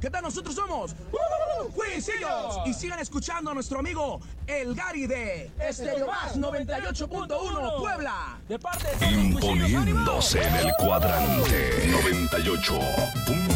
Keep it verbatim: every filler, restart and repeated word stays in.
¿Qué tal? Nosotros somos uh, Cuisillos. Y sigan escuchando a nuestro amigo El Gary de Estéreo Más noventa y ocho punto uno Puebla. De parte de todos los Imponiéndose en el cuadrante noventa y ocho punto uno.